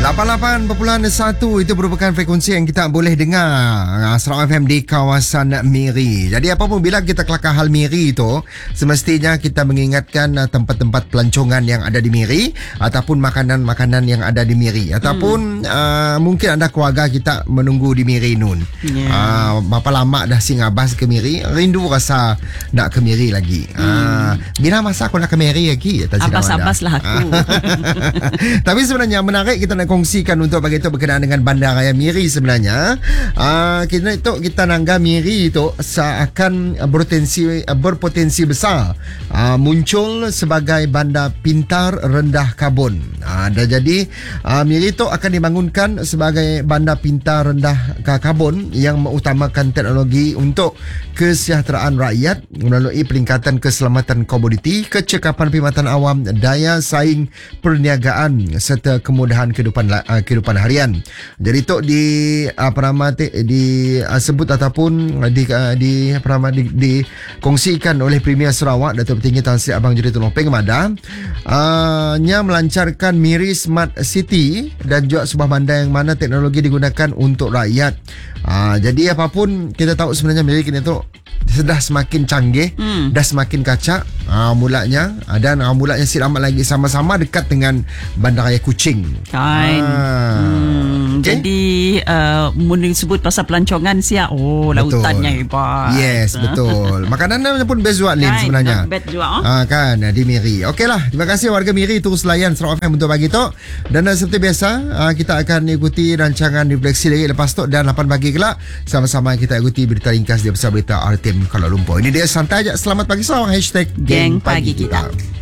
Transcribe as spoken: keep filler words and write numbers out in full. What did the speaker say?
lapan puluh lapan perpuluhan satu itu merupakan frekuensi yang kita boleh dengar Sarawak F M di kawasan Miri. Jadi apapun bila kita kelakar hal Miri itu, semestinya kita mengingatkan tempat-tempat pelancongan yang ada di Miri ataupun makanan-makanan yang ada di Miri ataupun hmm. uh, mungkin ada keluarga kita menunggu di Miri nun. Yeah. Uh, berapa lama dah singabas ke Miri, rindu rasa nak ke Miri lagi. Hmm. Uh, bila masa aku nak ke Miri lagi? Abas-abas lah aku. Tapi sebenarnya menarik kita nak kongsikan untuk bagi itu berkenaan dengan Bandaraya Miri sebenarnya. Uh, kita itu kita nangga Miri itu seakan berpotensi berpotensi besar uh, muncul sebagai bandar pintar rendah karbon. Uh, dan jadi uh, Miri itu akan dibangunkan sebagai bandar pintar rendah karbon yang mengutamakan teknologi untuk kesejahteraan rakyat melalui peningkatan keselamatan komoditi, kecekapan perkhidmatan awam, daya saing perniagaan serta kemudahan kehidupan uh, kehidupan harian. Jadi itu di apa nama di uh, sebut ataupun di uh, di apa nama di, dikongsikan oleh Premier Sarawak Datuk Petinggi Tan Sri Abang Juri Tun Lopeng Mada uh, nya melancarkan Miri Smart City dan juga sebuah bandar yang mana teknologi digunakan untuk rakyat. Uh, jadi apapun kita tahu sebenarnya Miri kini tu sudah semakin canggih, hmm. dah semakin kacak uh, mulanya uh, dan uh, mulanya selamat lagi sama-sama dekat dengan Bandaraya Kuching. Kan. Uh, hmm. okay. Jadi uh, mun disebut pasal pelancongan sia, oh betul. Lautannya hebat. Yes, betul. Makanannya pun best juga Lin sebenarnya. Bet juga. Ah uh, kan di Miri. Okeylah, terima kasih warga Miri terus layan Sarawak F M untuk pagi tu. Dan uh, seperti biasa uh, kita akan ikuti rancangan Refleksi lagi lepas tu dan lapan pagi kelak sama-sama kita ikuti berita ringkas di Besar Berita R T M Kuala Lumpur. Ini dia santai aja. Selamat pagi Sarawak. Hashtag Geng Pagi Kita.